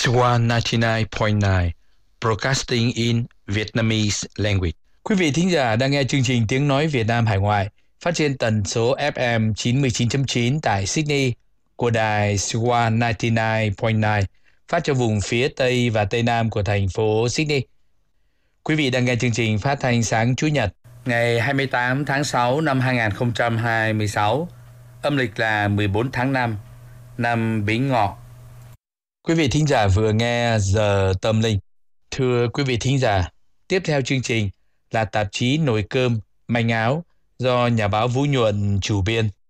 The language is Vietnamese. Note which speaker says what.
Speaker 1: Swan 99.9 Broadcasting in Vietnamese Language. Quý vị thính giả đang nghe chương trình Tiếng Nói Việt Nam Hải Ngoại phát trên tần số FM 99.9 tại Sydney của đài Swan 99.9 phát cho vùng phía Tây và Tây Nam của thành phố Sydney. Quý vị đang nghe chương trình phát thanh sáng Chủ nhật ngày 28 tháng 6 năm 2026, âm lịch là 14 tháng 5, năm Bính Ngọ. Quý vị thính giả vừa nghe Giờ Tâm Linh. Thưa quý vị thính giả, tiếp theo chương trình là tạp chí Nồi Cơm Manh Áo do nhà báo Vũ Nhuận chủ biên.